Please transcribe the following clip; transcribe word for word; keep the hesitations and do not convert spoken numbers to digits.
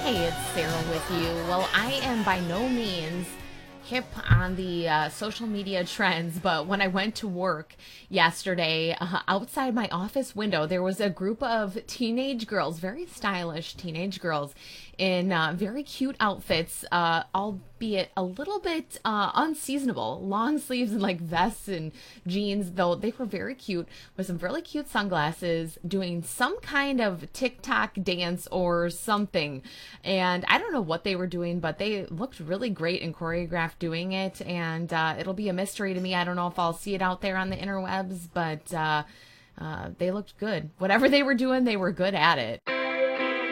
Hey, it's Sarah with you. Well, I am by no means hip on the uh, social media trends, but when I went to work yesterday, uh, outside my office window, there was a group of teenage girls, very stylish teenage girls, in uh, very cute outfits, uh, albeit a little bit uh, unseasonable. Long sleeves and like vests and jeans, though they were very cute, with some really cute sunglasses, doing some kind of TikTok dance or something. And I don't know what they were doing, but they looked really great and choreographed doing it. And uh, it'll be a mystery to me. I don't know if I'll see it out there on the interwebs, but uh, uh, they looked good. Whatever they were doing, they were good at it.